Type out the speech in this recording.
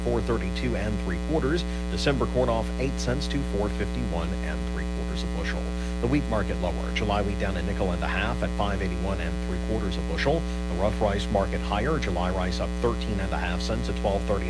4.32 and 3/4. December corn off 8 cents to 4.51 and 3/4 a bushel. The wheat market lower. July wheat down a nickel and a half at 5.81 and 3/4 a bushel. The rough rice market higher. July rice up 13 and a half cents at 12.39